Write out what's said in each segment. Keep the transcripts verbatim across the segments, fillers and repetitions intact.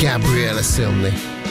Gabriella Cilmi.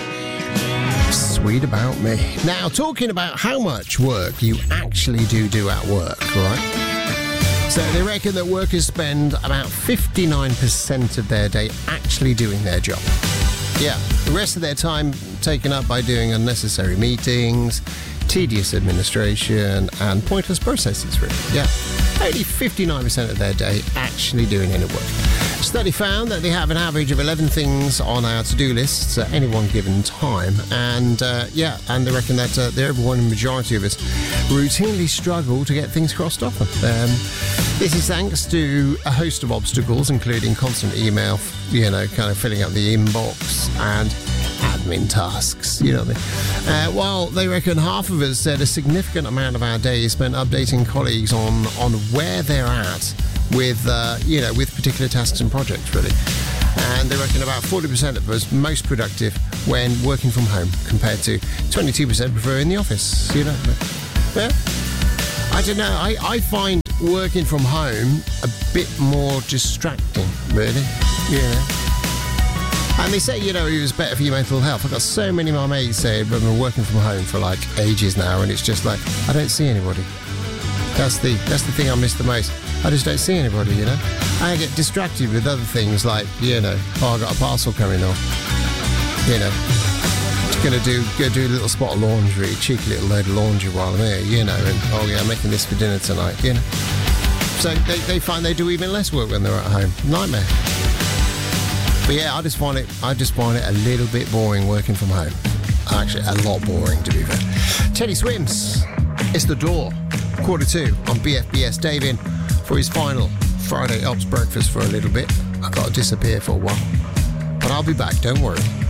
Sweet About Me. Now, talking about how much work you actually do do at work, right? So they reckon that workers spend about fifty-nine percent of their day actually doing their job. Yeah, the rest of their time taken up by doing unnecessary meetings, tedious administration, and pointless processes, really. Yeah, only fifty-nine percent of their day actually doing any work. A study found that they have an average of eleven things on our to-do lists at any one given time, and uh, yeah, and they reckon that uh, the overwhelming majority of us routinely struggle to get things crossed off. Um, this is thanks to a host of obstacles, including constant email, you know, kind of filling up the inbox, and admin tasks, you know what I mean? Uh, while they reckon half of us said a significant amount of our day is spent updating colleagues on, on where they're at with, uh, you know, with particular tasks and projects, really. And they reckon about forty percent of us most productive when working from home, compared to twenty-two percent preferring the office, you know. Yeah. I don't know, I, I find working from home a bit more distracting, really, you know. And they say, you know, it was better for your mental health. I've got so many of my mates say, but I've been working from home for like ages now, and it's just like, I don't see anybody. That's the that's the thing I miss the most. I just don't see anybody, you know. I get distracted with other things like, you know, oh, I got a parcel coming off. You know, just gonna do go do a little spot of laundry, cheeky little load of laundry while I'm here, you know, and oh yeah, I'm making this for dinner tonight, you know. So they, they find they do even less work when they're at home. Nightmare. But yeah, I just find it I just find it a little bit boring working from home. Actually, a lot boring, to be fair. Teddy Swims, It's The Door, quarter two on B F B S. Dave in for his final Friday Ops breakfast for a little bit. I've got to disappear for a while, but I'll be back, don't worry.